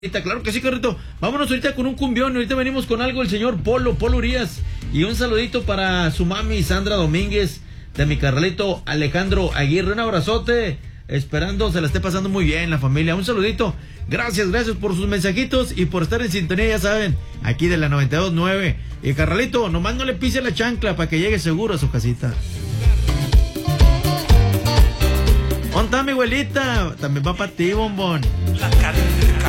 Claro que sí, Carrito. Vámonos ahorita con un cumbión. Ahorita venimos con algo el señor Polo Urias. Y un saludito para su mami Sandra Domínguez, de mi carnalito Alejandro Aguirre. Un abrazote. Esperando se la esté pasando muy bien la familia. Un saludito. Gracias por sus mensajitos y por estar en sintonía, ya saben, aquí de la 92.9. Y carnalito, nomás no le pise la chancla para que llegue seguro a su casita. ¿Dónde está mi abuelita? También va para ti, bombón.